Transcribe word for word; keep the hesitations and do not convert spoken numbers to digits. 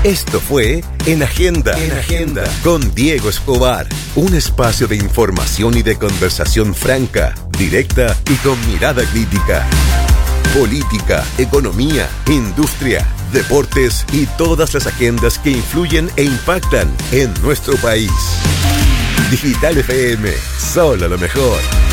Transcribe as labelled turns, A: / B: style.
A: Esto fue En Agenda, en Agenda, con Diego Escobar. Un espacio de información y de conversación franca, directa y con mirada crítica. Política, economía, industria, deportes y todas las agendas que influyen e impactan en nuestro país. Digital F M, solo lo mejor.